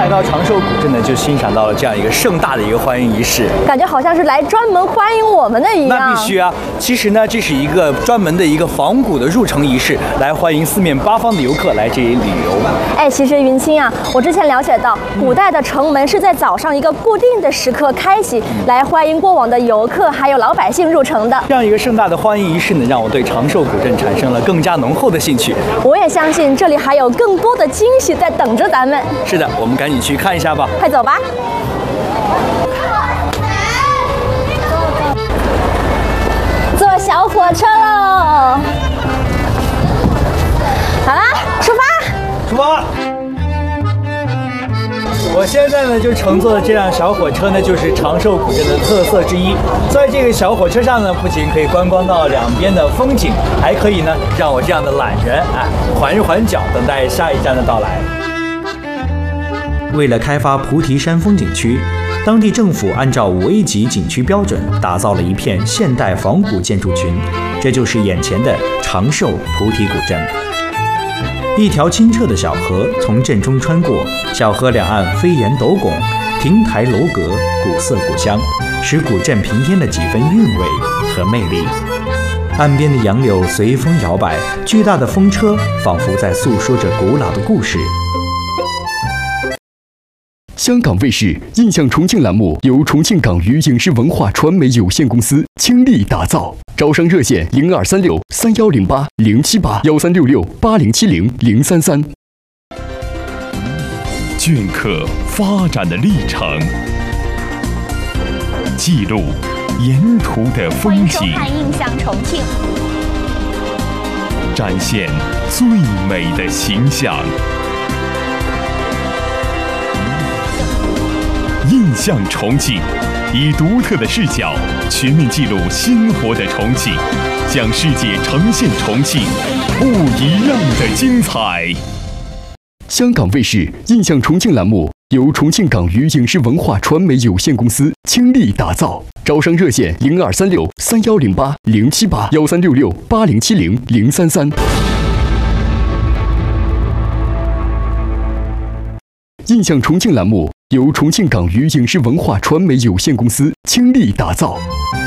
来到长寿古镇呢，就欣赏到了这样一个盛大的一个欢迎仪式， 感觉好像是来专门欢迎我们的一样。 那必须啊！其实呢，这是一个专门的一个仿古的入城仪式，来欢迎四面八方的游客来这里旅游。 哎，其实云清啊，我之前了解到，古代的城门是在早上一个固定的时刻开启，来欢迎过往的游客还有老百姓入城的。 这样一个盛大的欢迎仪式呢，让我对长寿古镇产生了更加浓厚的兴趣。 我也相信这里还有更多的惊喜在等着咱们。 是的，我们赶紧去看一下吧。 快走吧。坐小火车喽！好啦，出发！ 出发！我现在呢就乘坐的这辆小火车呢，就是长寿古镇的特色之一。在这个小火车上呢，不仅可以观光到两边的风景，还可以呢让我这样的懒人缓一缓脚，等待下一站的到来。为了开发菩提山风景区，当地政府按照5A 级景区标准，打造了一片现代仿古建筑群，这就是眼前的长寿菩提古镇。一条清澈的小河从镇中穿过，小河两岸飞檐斗拱，亭台楼阁，古色古香，使古镇平添了几分韵味和魅力。岸边的杨柳随风摇摆，巨大的风车仿佛在诉说着古老的故事。 香港卫视印象重庆栏目由重庆港娱影视文化传媒有限公司倾力打造，招商热线02363108-07813668070-033。 镌刻发展的历程，记录沿途的风景， 欢迎收看《印象重庆》， 展现最美的形象。印象重庆，以独特的视角全面记录鲜活的重庆，向世界呈现重庆不一样的精彩。 香港卫视印象重庆栏目由重庆港娱影视文化传媒有限公司倾力打造，招商热线02363108-07813668070-033。印象重庆栏目由重庆港娱影视文化传媒有限公司倾力打造，